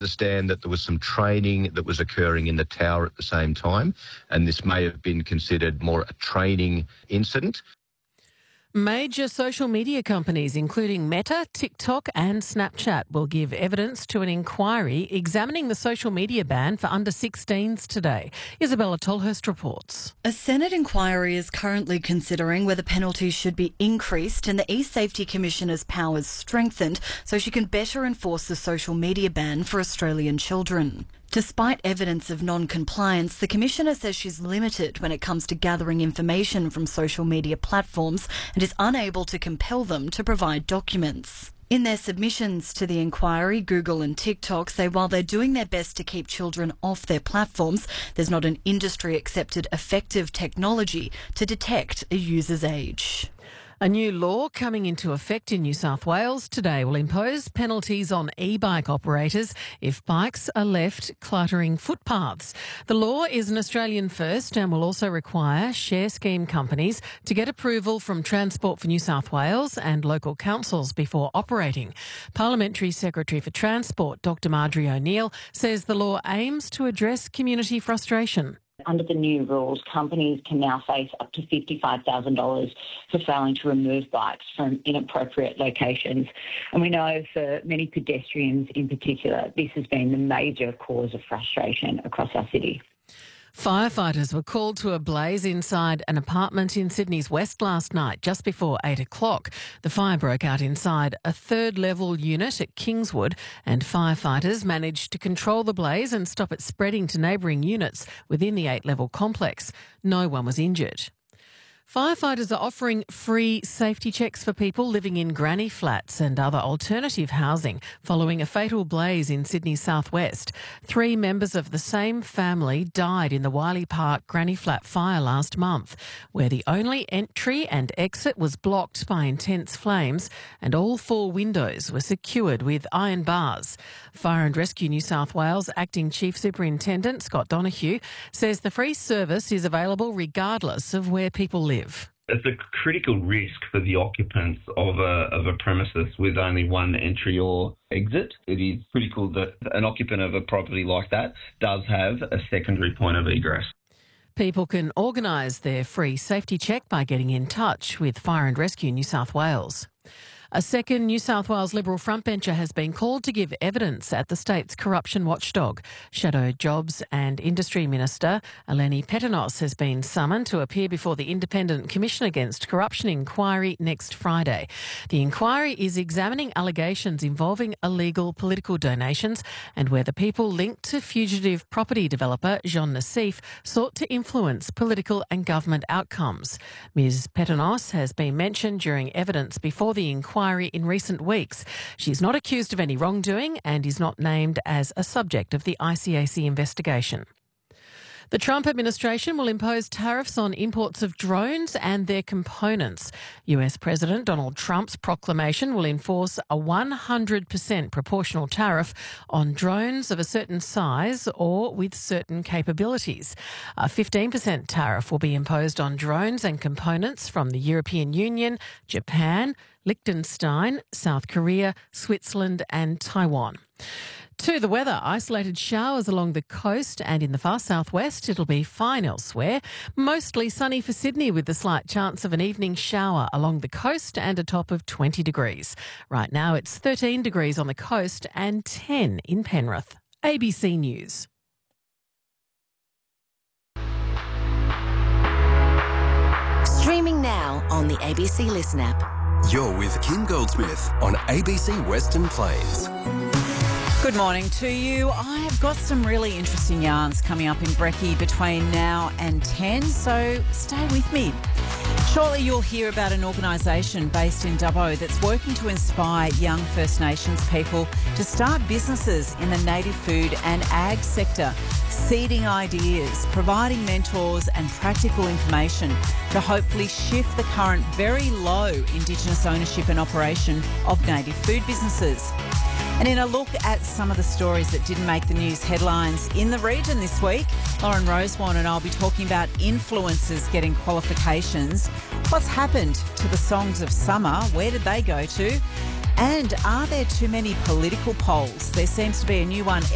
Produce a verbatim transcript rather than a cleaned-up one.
understand that there was some training that was occurring in the tower at the same time, and this may have been considered more a training incident. Major social media companies, including Meta, TikTok and Snapchat, will give evidence to an inquiry examining the social media ban for under sixteens today. Isabella Tolhurst reports. A Senate inquiry is currently considering whether penalties should be increased and the E-Safety Commissioner's powers strengthened so she can better enforce the social media ban for Australian children. Despite evidence of non-compliance, the Commissioner says she's limited when it comes to gathering information from social media platforms and is unable to compel them to provide documents. In their submissions to the inquiry, Google and TikTok say while they're doing their best to keep children off their platforms, there's not an industry-accepted effective technology to detect a user's age. A new law coming into effect in New South Wales today will impose penalties on e-bike operators if bikes are left cluttering footpaths. The law is an Australian first and will also require share scheme companies to get approval from Transport for New South Wales and local councils before operating. Parliamentary Secretary for Transport, Doctor Marjorie O'Neill, says the law aims to address community frustration. Under the new rules, companies can now face up to fifty-five thousand dollars for failing to remove bikes from inappropriate locations. And we know for many pedestrians in particular, this has been the major cause of frustration across our city. Firefighters were called to a blaze inside an apartment in Sydney's West last night, just before eight o'clock. The fire broke out inside a third-level unit at Kingswood, and firefighters managed to control the blaze and stop it spreading to neighbouring units within the eight-level complex. No one was injured. Firefighters are offering free safety checks for people living in granny flats and other alternative housing following a fatal blaze in Sydney's southwest. Three members of the same family died in the Wiley Park granny flat fire last month, where the only entry and exit was blocked by intense flames and all four windows were secured with iron bars. Fire and Rescue New South Wales Acting Chief Superintendent Scott Donoghue says the free service is available regardless of where people live. It's a critical risk for the occupants of a, of a premises with only one entry or exit. It is critical that an occupant of a property like that does have a secondary point of egress. People can organise their free safety check by getting in touch with Fire and Rescue New South Wales. A second New South Wales Liberal frontbencher has been called to give evidence at the state's corruption watchdog. Shadow Jobs and Industry Minister Eleni Petanos has been summoned to appear before the Independent Commission Against Corruption inquiry next Friday. The inquiry is examining allegations involving illegal political donations and whether people linked to fugitive property developer Jean Nassif sought to influence political and government outcomes. Miz Petanos has been mentioned during evidence before the inquiry in recent weeks. She's not accused of any wrongdoing and is not named as a subject of the I C A C investigation. The Trump administration will impose tariffs on imports of drones and their components. U S President Donald Trump's proclamation will enforce a one hundred percent proportional tariff on drones of a certain size or with certain capabilities. A fifteen percent tariff will be imposed on drones and components from the European Union, Japan, Liechtenstein, South Korea, Switzerland and Taiwan. To the weather, isolated showers along the coast and in the far southwest. It'll be fine elsewhere. Mostly sunny for Sydney with the slight chance of an evening shower along the coast and a top of twenty degrees. Right now it's thirteen degrees on the coast and ten in Penrith. A B C News. Streaming now on the A B C Listen app. You're with Kim Goldsmith on A B C Western Plains. Good morning to you. I've got some really interesting yarns coming up in Brekkie between now and ten, so stay with me. Shortly you'll hear about an organisation based in Dubbo that's working to inspire young First Nations people to start businesses in the native food and ag sector, seeding ideas, providing mentors and practical information to hopefully shift the current very low Indigenous ownership and operation of native food businesses. And in a look at some of the stories that didn't make the news headlines in the region this week, Lauren Rosewarne and I'll be talking about influencers getting qualifications. What's happened to the songs of summer? Where did they go to? And are there too many political polls? There seems to be a new one